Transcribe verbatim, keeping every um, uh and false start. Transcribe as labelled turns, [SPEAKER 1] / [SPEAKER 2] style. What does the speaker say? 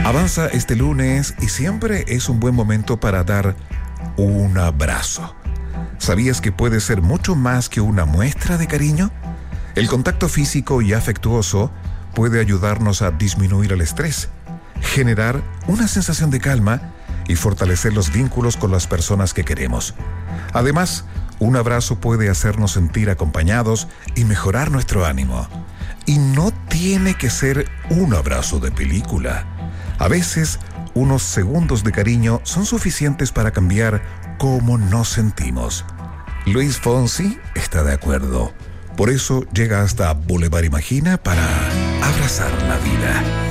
[SPEAKER 1] Avanza este lunes y siempre es un buen momento para dar un abrazo. ¿Sabías que puede ser mucho más que una muestra de cariño? El contacto físico y afectuoso puede ayudarnos a disminuir el estrés, generar una sensación de calma y fortalecer los vínculos con las personas que queremos. Además, un abrazo puede hacernos sentir acompañados y mejorar nuestro ánimo. Y no tiene que ser un abrazo de película. A veces, unos segundos de cariño son suficientes para cambiar cómo nos sentimos. Luis Fonsi está de acuerdo. Por eso llega hasta Boulevard Imagina para abrazar la vida.